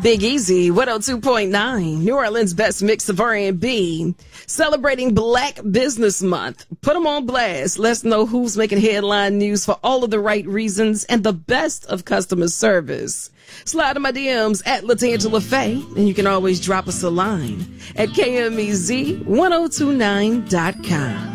Big Easy, 102.9, New Orleans' best mix of R&B, celebrating Black Business Month. Put them on blast. Let's know who's making headline news for all of the right reasons and the best of customer service. Slide in my DMs at LaTangela Faye, and you can always drop us a line at KMEZ1029.com.